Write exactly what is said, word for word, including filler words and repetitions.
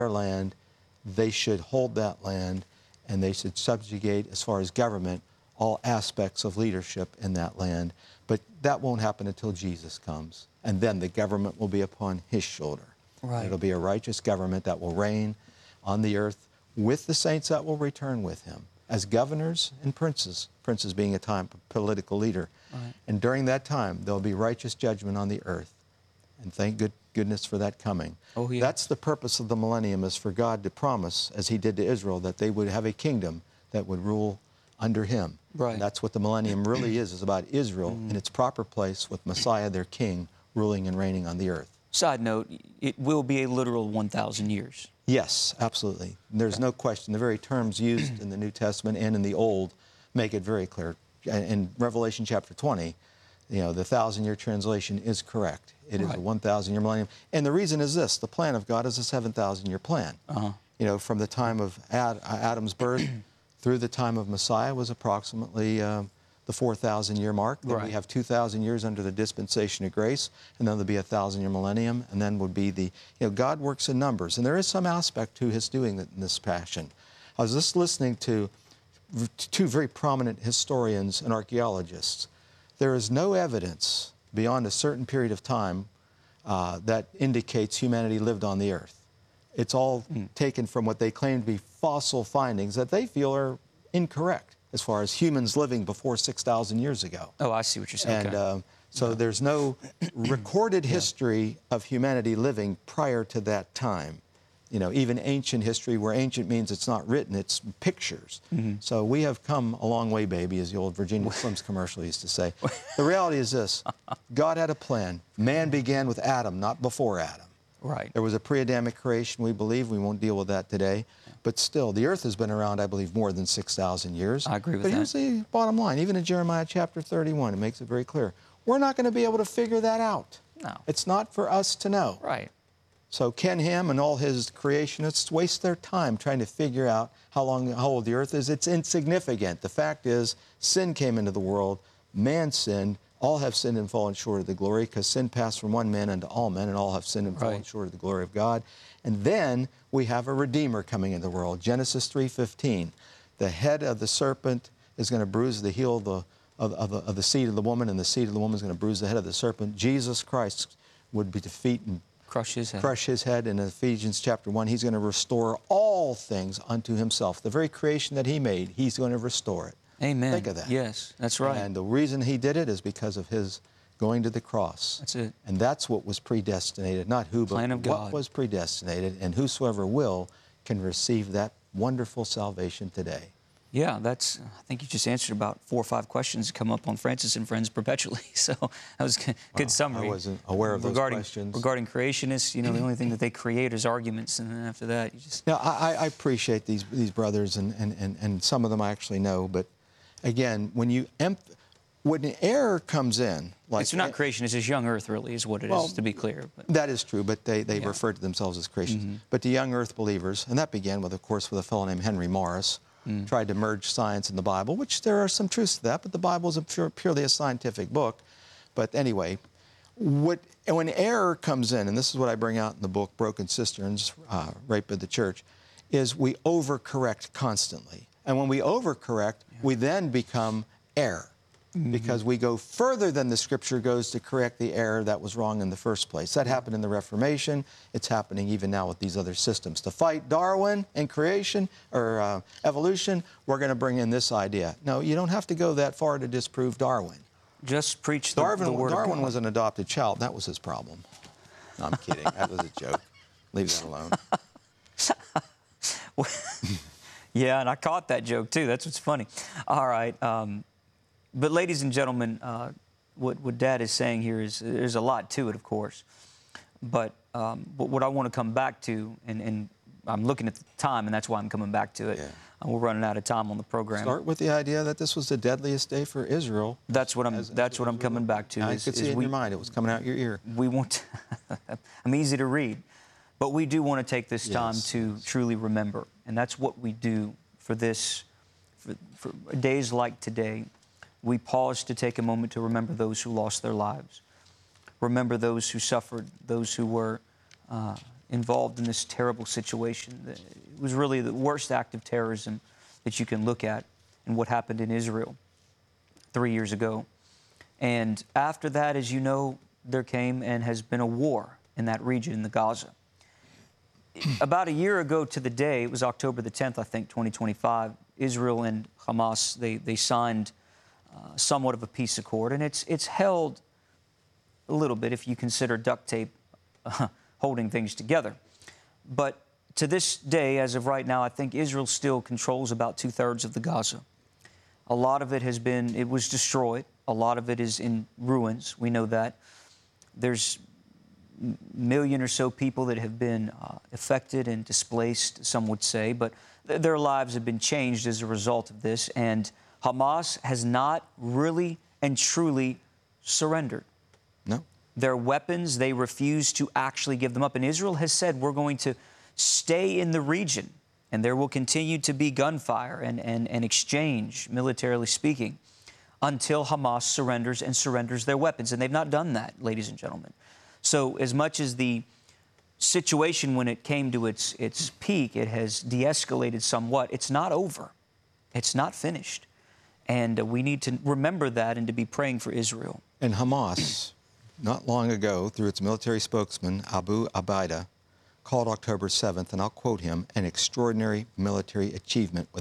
their land, they should hold that land, and they should subjugate, as far as government, all aspects of leadership in that land. But that won't happen until Jesus comes, and then the government will be upon his shoulder. Right. It'll be a righteous government that will reign on the earth with the saints that will return with him as governors and princes, princes being a time political leader. Right. And during that time, there'll be righteous judgment on the earth. And thank good, goodness for that coming. Oh, yeah. That's the purpose of the millennium, is for God to promise, as he did to Israel, that they would have a kingdom that would rule under him. Right. And that's what the millennium really is, is about Israel Mm. in its proper place with Messiah, their king, ruling and reigning on the earth. Side note, it will be a literal one thousand years. Yes, absolutely. There's no question. The very terms used in the New Testament and in the Old make it very clear. In Revelation chapter twenty, you know, the thousand-year translation is correct. It is Right. a one thousand-year millennium. And the reason is this: the plan of God is a seven thousand-year plan. Uh-huh. You know, from the time of Ad, Adam's birth through the time of Messiah was approximately uh, the four thousand-year mark. Then Right. we have two thousand years under the dispensation of grace, and then there'll be a thousand-year millennium, and then would be the, you know, God works in numbers, and there is some aspect to his doing that in this passion. I was just listening to two very prominent historians and archaeologists. There is no evidence beyond a certain period of time uh, that indicates humanity lived on the earth. It's all Mm. taken from what they claim to be fossil findings that they feel are incorrect as far as humans living before six thousand years ago. Oh, I see what you're saying. And Okay. um, so there's no recorded history of humanity living prior to that time. You know, even ancient history, where ancient means it's not written, it's pictures. Mm-hmm. So we have come a long way, baby, as the old Virginia Slims commercial used to say. The reality is this: God had a plan. Man began with Adam, not before Adam. Right. There was a pre-Adamic creation, we believe. We won't deal with that today. But still, the earth has been around, I believe, more than six thousand years. I agree with but that. here's the bottom line. Even in Jeremiah chapter thirty-one, it makes it very clear. We're not going to be able to figure that out. No. It's not for us to know. Right. So Ken Ham and all his creationists waste their time trying to figure out how long, how old the earth is. It's insignificant. The fact is, sin came into the world. Man sinned. All have sinned and fallen short of the glory, because sin passed from one man unto all men, and all have sinned and fallen Right. short of the glory of God. And then we have a Redeemer coming into the world. Genesis three fifteen. The head of the serpent is going to bruise the heel of the, of, of, the, of the seed of the woman, and the seed of the woman is going to bruise the head of the serpent. Jesus Christ would be defeat and Crush his head. crush his head. In Ephesians chapter one, he's going to restore all things unto himself. The very creation that he made, he's going to restore it. Amen. Think of that. Yes, that's right. And the reason he did it is because of his going to the cross. That's it. And that's what was predestinated, not who, but Plan of what God. was predestinated. And whosoever will can receive that wonderful salvation today. Yeah, that's, I think you just answered about four or five questions that come up on Francis and Friends perpetually. So that was a good Wow, summary. I wasn't aware of those regarding, questions. Regarding creationists, you know, the only thing that they create is arguments, and then after that, you just... Now, I, I appreciate these, these brothers, and, and, and, and some of them I actually know, but again, when you em- when an error comes in, like It's not creation, it's just young earth, really, is what it is, Well, to be clear. But, that is true, but they, they Yeah. refer to themselves as Christians. Mm-hmm. But the young earth believers, and that began with, of course, with a fellow named Henry Morris, Mm. tried to merge science and the Bible, which there are some truths to that, but the Bible is a pure, purely a scientific book. But anyway, what, and when error comes in, and this is what I bring out in the book, Broken Cisterns, uh, Rape of the Church, is we overcorrect constantly. And when we overcorrect, we then become error. Mm-hmm. Because we go further than the Scripture goes to correct the error that was wrong in the first place. That happened in the Reformation. It's happening even now with these other systems. To fight Darwin and creation, or uh, evolution, we're going to bring in this idea. No, you don't have to go that far to disprove Darwin. just preach the, Darwin, the word Darwin of God. was an adopted child. That was his problem. No, I'm kidding. That was a joke. Leave that alone. Yeah, and I caught that joke, too. That's what's funny. All right. Um, but, ladies and gentlemen, uh, what, what Dad is saying here is there's a lot to it, of course. But, um, but what I want to come back to, and, and I'm looking at the time, and that's why I'm coming back to it. Yeah. Uh, we're running out of time on the program. Start with the idea that this was the deadliest day for Israel. That's what I'm. As- that's as what I'm Israel- coming back to. I is- could is see it in we- your mind. It was coming out your ear. we want I'm easy to read, but we do want to take this time Yes, to truly remember, and that's what we do for this, for, for days like today. We pause to take a moment to remember those who lost their lives, remember those who suffered, those who were uh, involved in this terrible situation. It was really the worst act of terrorism that you can look at in what happened in Israel three years ago. And after that, as you know, there came and has been a war in that region, in the Gaza. About a year ago to the day, it was October the tenth, I think, twenty twenty-five, Israel and Hamas, they, they signed uh, somewhat of a peace accord. And it's, it's held a little bit, if you consider duct tape uh, holding things together. But to this day, as of right now, I think Israel still controls about two-thirds of the Gaza. A lot of it has been, it was destroyed. A lot of it is in ruins. We know that. There's a million or so people that have been uh, affected and displaced, some would say, but th their lives have been changed as a result of this. And Hamas has not really and truly surrendered. No. Their weapons, they refuse to actually give them up. And Israel has said, we're going to stay in the region, and there will continue to be gunfire and, and, and exchange, militarily speaking, until Hamas surrenders and surrenders their weapons. And they've not done that, ladies and gentlemen. So as much as the situation, when it came to its, its peak, it has de-escalated somewhat, it's not over. It's not finished. And uh, we need to remember that and to be praying for Israel. And Hamas, not long ago, through its military spokesman, Abu Abaida, called October seventh, and I'll quote him, an extraordinary military achievement with